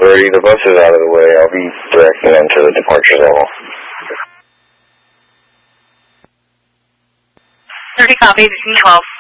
30, the bus is out of the way. I'll be directing them to the departure level. 30 copy, 12.